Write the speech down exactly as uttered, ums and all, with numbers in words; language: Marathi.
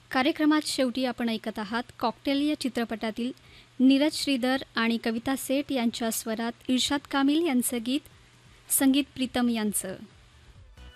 कार्यक्रमात शेवटी आपण ऐकत आहात कॉकटेल या चित्रपटातील नीरज श्रीधर आणि कविता सेठ यांच्या स्वरात इर्शाद कामिल यांचं गीत, संगीत प्रीतम यांचं.